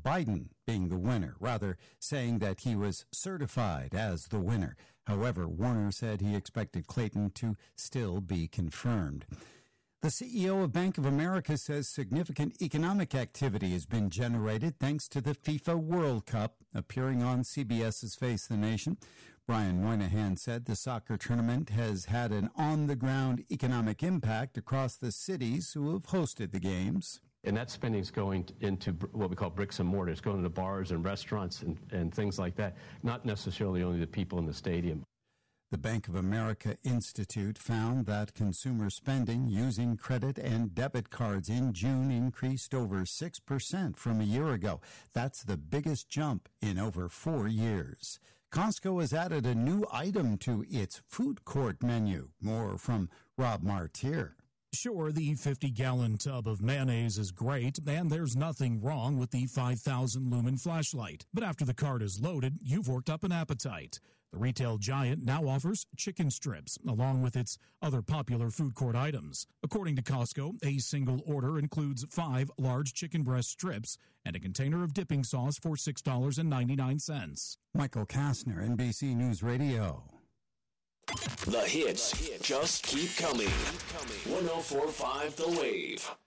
Biden being the winner, rather saying that he was certified as the winner. However, Warner said he expected Clayton to still be confirmed. The CEO of Bank of America says significant economic activity has been generated thanks to the FIFA World Cup. Appearing on CBS's Face the Nation, Brian Moynihan said the soccer tournament has had an on-the-ground economic impact across the cities who have hosted the games. And that spending is going into what we call bricks and mortar. It's going to bars and restaurants and things like that, not necessarily only the people in the stadium. The Bank of America Institute found that consumer spending using credit and debit cards in June increased over 6% from a year ago. That's the biggest jump in over 4 years. Costco has added a new item to its food court menu. More from Rob Martier. Sure, the 50-gallon tub of mayonnaise is great, and there's nothing wrong with the 5,000 lumen flashlight. But after the cart is loaded, you've worked up an appetite. The retail giant now offers chicken strips, along with its other popular food court items. According to Costco, a single order includes 5 large chicken breast strips and a container of dipping sauce for $6.99. Michael Kastner, NBC News Radio. The hits just keep coming. 104.5 The Wave.